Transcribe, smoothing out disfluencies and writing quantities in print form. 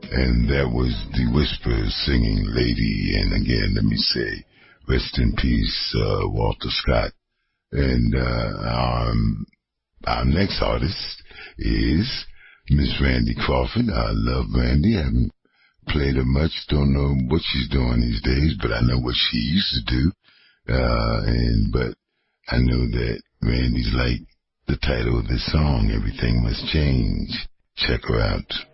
And that was the Whispers singing Lady. And again, let me say, rest in peace, Walter Scott. And our next artist is Miss Randy Crawford. I love Randy. I haven't played her much. Don't know what she's doing these days, but I know what she used to do. But I know that Randy's like the title of this song, Everything Must Change. Check her out.